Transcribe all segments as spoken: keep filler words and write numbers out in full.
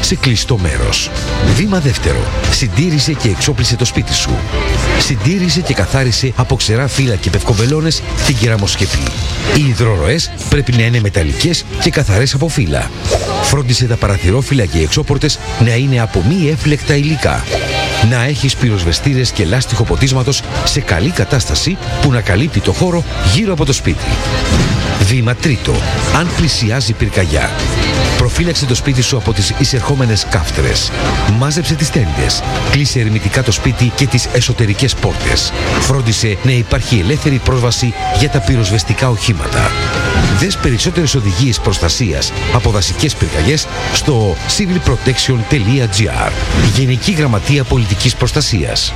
σε κλειστό μέρος. Βήμα δεύτερο. Συντήρησε και εξόπλισε το σπίτι σου. Συντήρησε και καθάρισε από ξερά φύλλα και πευκοβελώνες την κεραμοσκεπή. Οι υδροροές πρέπει να είναι μεταλλικές και καθαρές από φύλλα. Φρόντισε τα παραθυρόφυλλα και οι εξώπορτες να είναι από μη έφλεκτα υλικά. Να έχεις πυροσβεστήρες και λάστιχο ποτίσματος σε καλή κατάσταση που να καλύπτει το χώρο γύρω από το σπίτι. Βήμα τρίτο. Αν πλησιάζει πυρκαγιά. Προφύλαξε το σπίτι σου από τις εισερχόμενες κάφτρες. Μάζεψε τις τέντες. Κλείσε ερμητικά το σπίτι και τις εσωτερικές πόρτες. Φρόντισε να υπάρχει ελεύθερη πρόσβαση για τα πυροσβεστικά οχήματα. Δες περισσότερες οδηγίες προστασίας από δασικές πυρκαγιές στο civil protection τελεία gr. Γενική Γραμματεία Πολιτικής Προστασίας.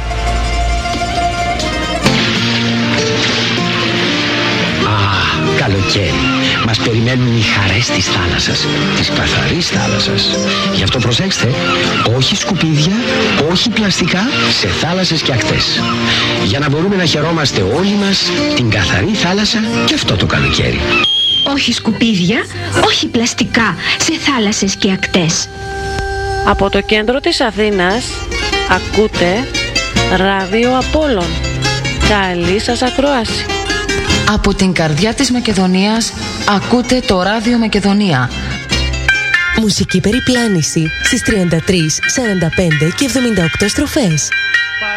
Καλοκαίρι. Μας περιμένουν οι χαρές της θάλασσας, της καθαρής θάλασσας. Γι' αυτό προσέξτε, όχι σκουπίδια, όχι πλαστικά σε θάλασσες και ακτές. Για να μπορούμε να χαιρόμαστε όλοι μας την καθαρή θάλασσα και αυτό το καλοκαίρι. Όχι σκουπίδια, όχι πλαστικά σε θάλασσες και ακτές. Από το κέντρο της Αθήνας ακούτε Ράδιο Απόλλων. Καλή σας ακρόαση. Από την καρδιά της Μακεδονίας ακούτε το Ράδιο Μακεδονία. Μουσική περιπλάνηση στις τριάντα τρεις, σαράντα πέντε και εβδομήντα οκτώ στροφές.